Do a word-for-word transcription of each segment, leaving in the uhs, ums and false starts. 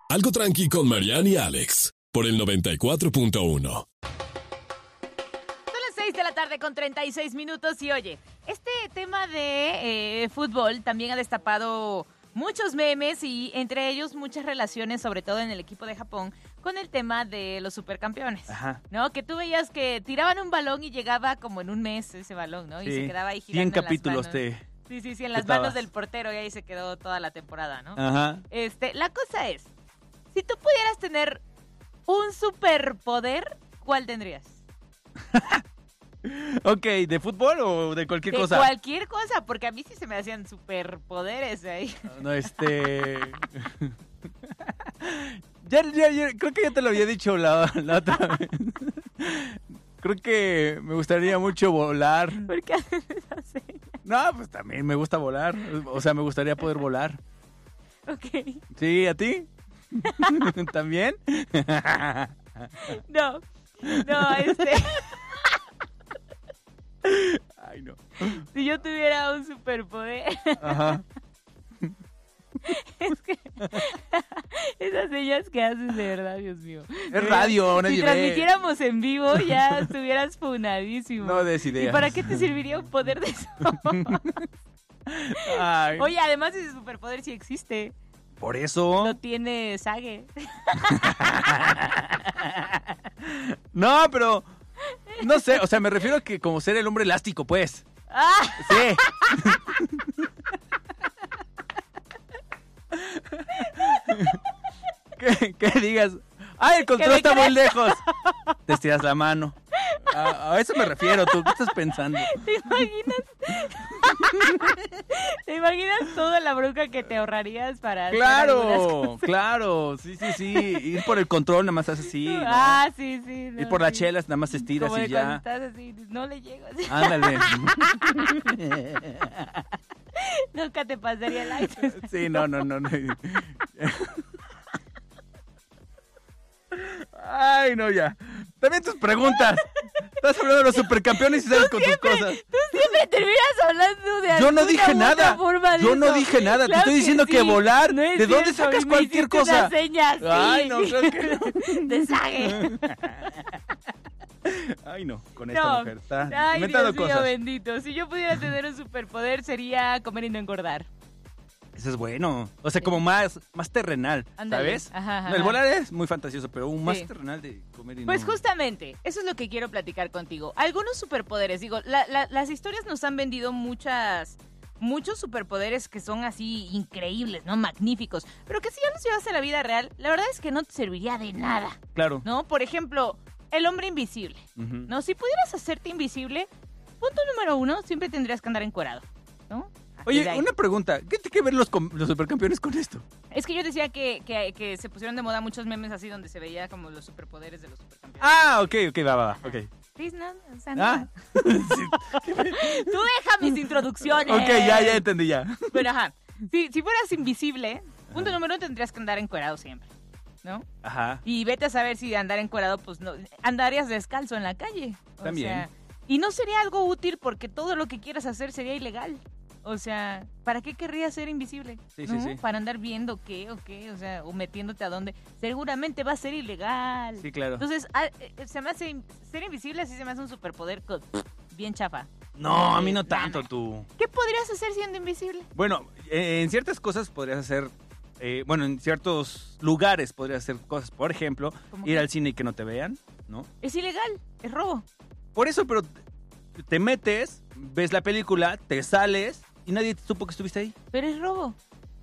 Algo tranqui con Mariana y Alex, por el noventa y cuatro punto uno. Son las seis de la tarde con treinta y seis minutos y oye, este tema de eh, fútbol también ha destapado muchos memes y entre ellos muchas relaciones, sobre todo en el equipo de Japón, con el tema de los supercampeones. Ajá. ¿No? Que tú veías que tiraban un balón y llegaba como en un mes ese balón, ¿no? Y Sí. se quedaba ahí girando cien en las capítulos manos. te... Sí, sí, sí, en las estabas. manos del portero y ahí se quedó toda la temporada, ¿no? Ajá. Este, la cosa es, si tú pudieras tener un superpoder, ¿cuál tendrías? Ok, ¿de fútbol o de cualquier De cosa? cualquier cosa, porque a mí sí se me hacían superpoderes ahí. No, este... ya, ya, ya, creo que ya te lo había dicho la, la otra vez. Creo que me gustaría mucho volar. ¿Por qué haces esa seña? No, pues también me gusta volar. O sea, me gustaría poder volar. Ok. ¿Sí? ¿A ti? ¿También? No, no, este... Ay, no. Si yo tuviera un superpoder... Ajá. Es que esas señas que haces de verdad, Dios mío. Es radio, nadie Si ve. transmitiéramos en vivo ya estuvieras funadísimo. No des ideas. ¿Y para qué te serviría un poder de eso? Ay. Oye, además ese superpoder sí existe. Por eso. Lo tiene Sage. No, pero... No sé, o sea, me refiero a que como ser el hombre elástico, pues. ¡Ah! Sí. que, que digas, ¡ay, el control me está muy crees. lejos! Te estiras la mano. A, a eso me refiero, ¿tú qué estás pensando? ¿Te imaginas? ¿Te imaginas toda la bronca que te ahorrarías para hacer algunas ¡Claro! cosas? ¡Claro! Sí, sí, sí. Ir por el control nada más haces así, ¿no? Ah, sí, sí. no, Ir por las sí. chelas nada más te estiras Como y de cuando ya. estás así, no le llego así. Ándale. Nunca te pasaría el aire. Sí, no, no, no, no. Ay, no, ya. También tus preguntas. Estás hablando de los supercampeones y sales con tus cosas. Tú siempre terminas hablando de Yo alguna no dije u nada. otra forma de Yo no eso. dije nada. Te Claro estoy diciendo que sí. volar. No es ¿De dónde cierto, sacas y me cualquier hiciste cosa? una seña, sí. Ay, no, creo que no. De Sage. Ay, no, con esta No. mujer. Está Ay, inventando Dios mío cosas. bendito. Si yo pudiera tener un superpoder sería comer y no engordar. Eso es bueno. O sea, como más, más terrenal, Ándale. ¿sabes? Ajá, ajá. No, el volar es muy fantasioso, pero un más Sí. terrenal de comer y Pues no. justamente, eso es lo que quiero platicar contigo. Algunos superpoderes, digo, la- la- las historias nos han vendido muchas, muchos superpoderes que son así increíbles, ¿no? Magníficos, pero que si ya los llevas a la vida real, la verdad es que no te serviría de nada, Claro. ¿no? Por ejemplo, el hombre invisible, Ujú. ¿no? Si pudieras hacerte invisible, punto número uno, siempre tendrías que andar encuerado, ¿no? Así Oye, de ahí. una pregunta. ¿Qué tiene que ver los, com- los supercampeones con esto? Es que yo decía que, que, que se pusieron de moda muchos memes así donde se veía como los superpoderes de los supercampeones. Ah, ok, ok, va, va, va. Ok. Sí, no, o sea, Ah. no. Sí. Tú deja mis introducciones. Ok, ya, ya entendí ya. Pero ajá, si, si fueras invisible, punto número uno, tendrías que andar encuerado siempre, ¿no? Ajá. Y vete a saber si andar encuerado, pues no, andarías descalzo en la calle. O También. sea, y no sería algo útil porque todo lo que quieras hacer sería ilegal. O sea, ¿para qué querrías ser invisible? Sí, ¿no? sí, sí. Para andar viendo qué o qué, o sea, o metiéndote a dónde. Seguramente va a ser ilegal. Sí, claro. Entonces, ah, eh, se me hace, ser invisible así se me hace un superpoder co- bien chafa. No, a mí no Sí, tanto, nada. tú. ¿Qué podrías hacer siendo invisible? Bueno, eh, en ciertas cosas podrías hacer... eh, bueno, en ciertos lugares podrías hacer cosas. Por ejemplo, ¿Cómo ir qué? al cine y que no te vean, ¿no? Es ilegal, es robo. Por eso, pero te metes, ves la película, te sales y nadie supo que estuviste ahí. Pero es robo.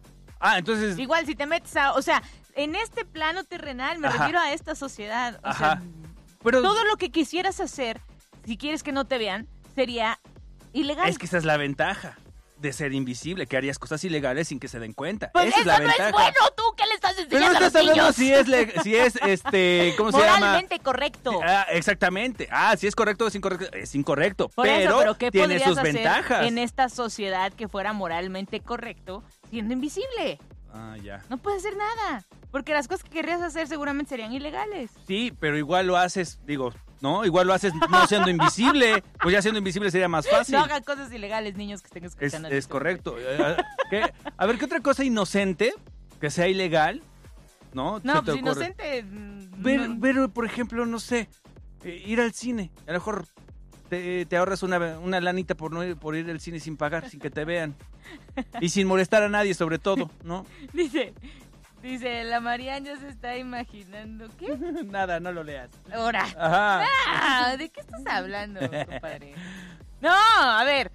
Ah, entonces... Igual si te metes a, o sea, en este plano terrenal me Ajá. refiero a esta sociedad. O Ajá. sea, Pero todo lo que quisieras hacer, si quieres que no te vean, sería ilegal. es que esa es la ventaja de ser invisible, que harías cosas ilegales sin que se den cuenta. Pues esa eso es la no ventaja. es bueno, tú, ¿qué le estás Pero enseñando no a los estás hablando niños? si es, le- si es, este, ¿cómo se llama? Moralmente correcto. Ah, exactamente. Ah, si es correcto o es incorrecto. Es incorrecto, Por pero, eso, pero ¿qué tiene podrías sus hacer ventajas. en esta sociedad que fuera moralmente correcto siendo invisible? Ah, ya. No puedes hacer nada, porque las cosas que querrías hacer seguramente serían ilegales. Sí, pero igual lo haces, digo, ¿no? Igual lo haces no siendo invisible. Pues ya siendo invisible sería más fácil. No hagan cosas ilegales, niños que estén Es, escuchando. es correcto. Eh, ¿qué? A ver, ¿qué otra cosa inocente que sea ilegal ¿no? No, ¿Se te pues ocurre? inocente. mm, Pero, no. pero, por ejemplo, no sé, eh, ir al cine. A lo mejor te, te ahorras una, una lanita por, no ir, por ir al cine sin pagar, sin que te vean. Y sin molestar a nadie, sobre todo, ¿no? Dice, dice, la Marian ya se está imaginando. ¿Qué? Nada, no lo leas. Ahora. Ajá. Ah, ¿de qué estás hablando, compadre? No, a ver.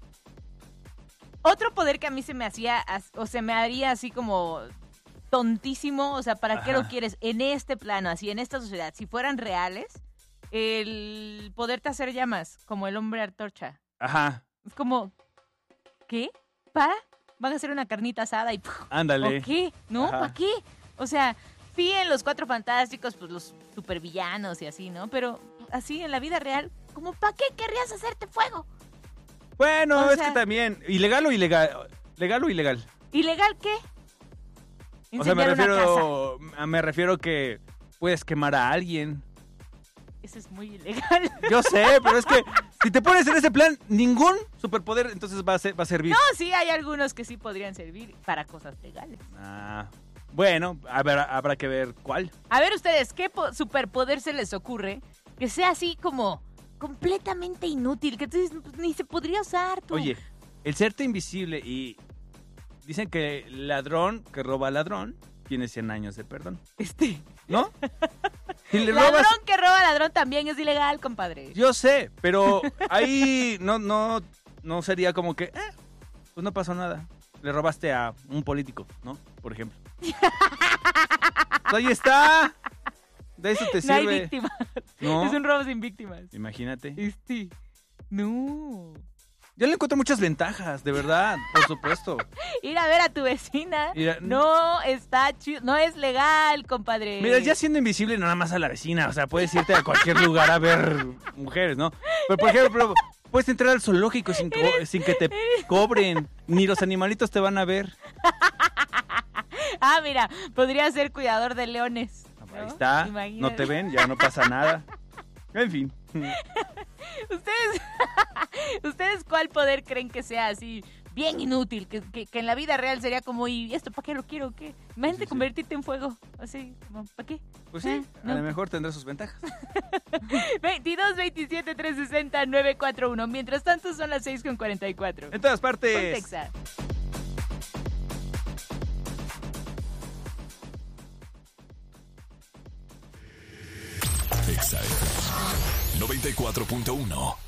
Otro poder que a mí se me hacía, as- o se me haría así como tontísimo, o sea, ¿para qué Ajá. lo quieres en este plano, así, en esta sociedad? Si fueran reales, el poderte hacer llamas, como el hombre antorcha. Ajá, Es como, ¿qué? ¿Para? Van a hacer una carnita asada y... ¡puf! ándale. ¿O qué? ¿No? Ajá. ¿Para qué? O sea, sí, en los Cuatro Fantásticos, pues los supervillanos y así, ¿no? Pero así, en la vida real, ¿cómo para qué querrías hacerte fuego? Bueno, O es sea- que también, ¿ilegal o ilegal? ¿Legal o ilegal? ¿Ilegal qué? O sea, me Incendiar una casa. refiero, a- me refiero que puedes quemar a alguien. Eso es muy ilegal. Yo sé, pero es que si te pones en ese plan, ningún superpoder entonces va a, ser- va a servir. No, sí, hay algunos que sí podrían servir para cosas legales. Ah, bueno, a ver, habrá que ver cuál. A ver ustedes, ¿qué po- superpoder se les ocurre que sea así como completamente inútil? Que tú dices, pues, ni se podría usar tú. Oye, el serte invisible y dicen que ladrón que roba ladrón tiene cien años de perdón, Este, ¿no? Si le ladrón robas, que roba ladrón también es ilegal, compadre. yo sé, pero ahí no, no, no sería como que, eh, pues no pasó nada. Le robaste a un político, ¿no? Por ejemplo. Pues ahí está. De eso te No hay sirve. víctimas. ¿No? Es un robo sin víctimas. Imagínate. Este, no. Yo le encuentro muchas ventajas, de verdad, por supuesto. Ir a ver a tu vecina Mira, no está chido, no es legal, compadre. Mira, ya siendo invisible nada más a la vecina, o sea, puedes irte a cualquier lugar a ver mujeres, ¿no? Pero, por ejemplo, puedes entrar al zoológico sin, co- sin que te cobren, ni los animalitos te van a ver. Ah, mira, podría ser cuidador de leones. ¿no? Ahí está, Imagínate. no te ven, ya no pasa nada. En fin. ¿Ustedes, ¿Ustedes cuál poder creen que sea así bien inútil? Que, que, que en la vida real sería como, ¿y esto para qué lo quiero o qué? Imagínate Sí, sí. convertirte en fuego. Así, como, ¿para qué? Pues sí, Eh, a no. lo mejor tendrá sus ventajas. veintidós, veintisiete, trescientos sesenta, novecientos cuarenta y uno. Mientras tanto son las seis con cuarenta y cuatro. En todas Ponte partes. Exa. Exa F M noventa y cuatro punto uno.